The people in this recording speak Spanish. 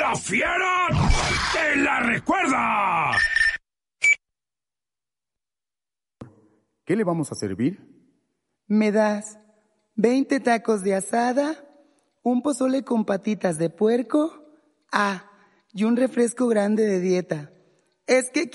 ¡La Fiera te la recuerda! ¿Qué le vamos a servir? ¿Me das 20 tacos de asada, un pozole con patitas de puerco, y un refresco grande de dieta? Es que